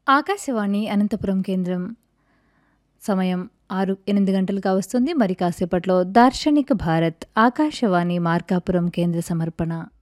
ఆకాశవాణి అనంతపురం కేంద్రం. సమయం 8 గంటలుగా వస్తుంది. మరి కాసేపట్లో దార్శనిక భారత్ ఆకాశవాణి మార్కాపురం కేంద్ర సమర్పణ.